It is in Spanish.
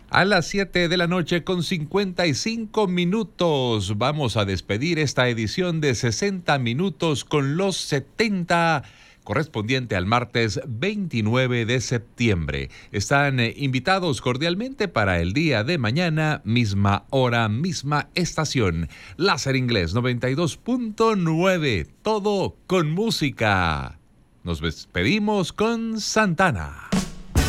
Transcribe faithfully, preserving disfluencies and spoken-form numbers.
A las siete de la noche con cincuenta y cinco minutos vamos a despedir esta edición de sesenta minutos con los setenta, correspondiente al martes veintinueve de septiembre. Están eh, invitados cordialmente para el día de mañana, misma hora, misma estación. Láser Inglés noventa y dos punto nueve, todo con música. Nos despedimos con Santana.